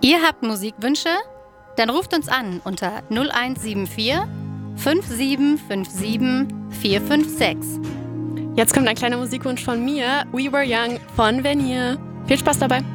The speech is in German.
Ihr habt Musikwünsche? Dann ruft uns an unter 0174 5757 456. Jetzt kommt ein kleiner Musikwunsch von mir, We Were Young von Venier. Viel Spaß dabei.